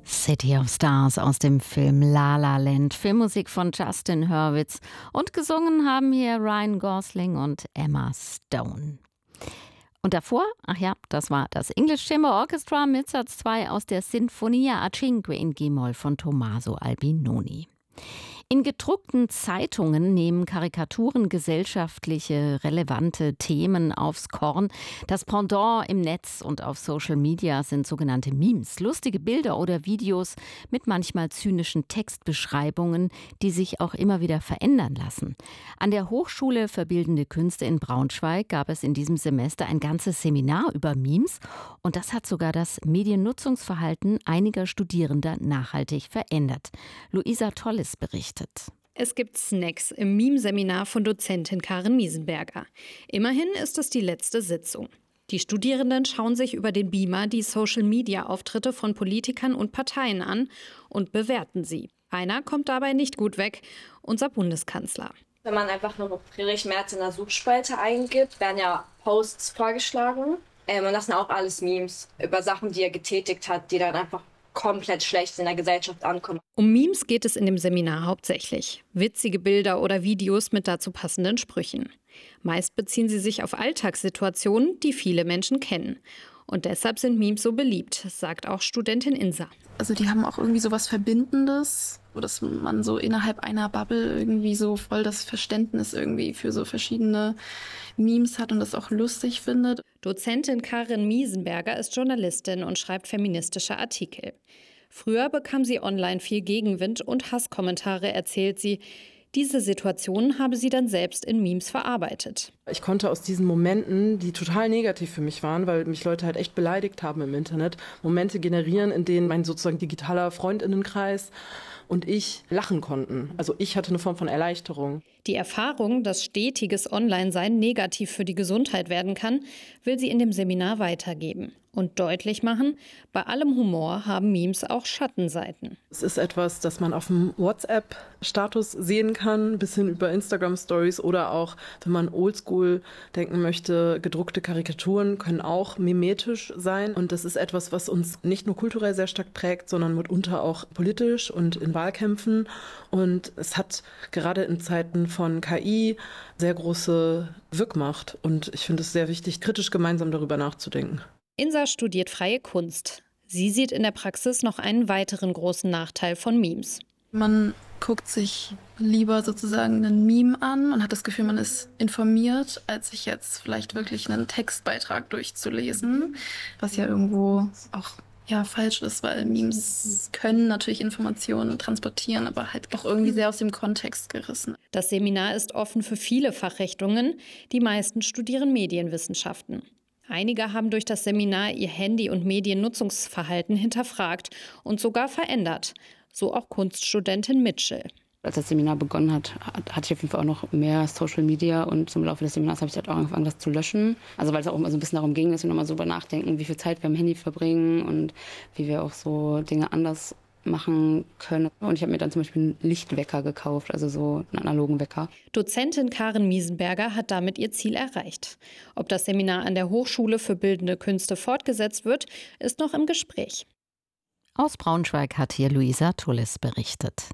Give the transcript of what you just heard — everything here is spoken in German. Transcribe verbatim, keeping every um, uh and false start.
City of Stars aus dem Film La La Land, Filmmusik von Justin Hurwitz, und gesungen haben hier Ryan Gosling und Emma Stone. Und davor, ach ja, das war das English Chamber Orchestra mit Satz zwei aus der Sinfonia a Cinque in G-Moll von Tommaso Albinoni. In gedruckten Zeitungen nehmen Karikaturen gesellschaftliche, relevante Themen aufs Korn. Das Pendant im Netz und auf Social Media sind sogenannte Memes, lustige Bilder oder Videos mit manchmal zynischen Textbeschreibungen, die sich auch immer wieder verändern lassen. An der Hochschule für Bildende Künste in Braunschweig gab es in diesem Semester ein ganzes Seminar über Memes, und das hat sogar das Mediennutzungsverhalten einiger Studierender nachhaltig verändert. Luisa Tolles berichtet. Es gibt Snacks im Meme-Seminar von Dozentin Karin Miesenberger. Immerhin ist es die letzte Sitzung. Die Studierenden schauen sich über den Beamer die Social-Media-Auftritte von Politikern und Parteien an und bewerten sie. Einer kommt dabei nicht gut weg: unser Bundeskanzler. Wenn man einfach nur Friedrich Merz in der Suchspalte eingibt, werden ja Posts vorgeschlagen. Ähm, und das sind auch alles Memes über Sachen, die er getätigt hat, die dann einfach komplett schlecht in der Gesellschaft ankommen. Um Memes geht es in dem Seminar hauptsächlich. Witzige Bilder oder Videos mit dazu passenden Sprüchen. Meist beziehen sie sich auf Alltagssituationen, die viele Menschen kennen. Und deshalb sind Memes so beliebt, sagt auch Studentin Insa. Also die haben auch irgendwie so was Verbindendes, wo dass man so innerhalb einer Bubble irgendwie so voll das Verständnis irgendwie für so verschiedene Memes hat und das auch lustig findet. Dozentin Karin Miesenberger ist Journalistin und schreibt feministische Artikel. Früher bekam sie online viel Gegenwind und Hasskommentare, erzählt sie. Diese Situation habe sie dann selbst in Memes verarbeitet. Ich konnte aus diesen Momenten, die total negativ für mich waren, weil mich Leute halt echt beleidigt haben im Internet, Momente generieren, in denen mein sozusagen digitaler Freundinnenkreis und ich lachen konnten. Also ich hatte eine Form von Erleichterung. Die Erfahrung, dass stetiges Online-Sein negativ für die Gesundheit werden kann, will sie in dem Seminar weitergeben und deutlich machen: bei allem Humor haben Memes auch Schattenseiten. Es ist etwas, das man auf dem WhatsApp-Status sehen kann, bis hin über Instagram-Stories, oder auch, wenn man oldschool denken möchte, gedruckte Karikaturen können auch mimetisch sein. Und das ist etwas, was uns nicht nur kulturell sehr stark prägt, sondern mitunter auch politisch und in Wahlkämpfen. Und es hat gerade in Zeiten von K I sehr große Wirkmacht. Und ich finde es sehr wichtig, kritisch gemeinsam darüber nachzudenken. Insa studiert freie Kunst. Sie sieht in der Praxis noch einen weiteren großen Nachteil von Memes. Man guckt sich lieber sozusagen einen Meme an und hat das Gefühl, man ist informiert, als sich jetzt vielleicht wirklich einen Textbeitrag durchzulesen, was ja irgendwo auch ja falsch ist, weil Memes können natürlich Informationen transportieren, aber halt auch irgendwie sehr aus dem Kontext gerissen. Das Seminar ist offen für viele Fachrichtungen. Die meisten studieren Medienwissenschaften. Einige haben durch das Seminar ihr Handy- und Mediennutzungsverhalten hinterfragt und sogar verändert. So auch Kunststudentin Mitchell. Als das Seminar begonnen hat, hatte ich auf jeden Fall auch noch mehr Social Media, und im Laufe des Seminars habe ich halt auch angefangen, das zu löschen. Also weil es auch immer so ein bisschen darum ging, dass wir nochmal so über nachdenken, wie viel Zeit wir am Handy verbringen und wie wir auch so Dinge anders machen können. Und ich habe mir dann zum Beispiel einen Lichtwecker gekauft, also so einen analogen Wecker. Dozentin Karin Miesenberger hat damit ihr Ziel erreicht. Ob das Seminar an der Hochschule für Bildende Künste fortgesetzt wird, ist noch im Gespräch. Aus Braunschweig hat hier Luisa Tullis berichtet.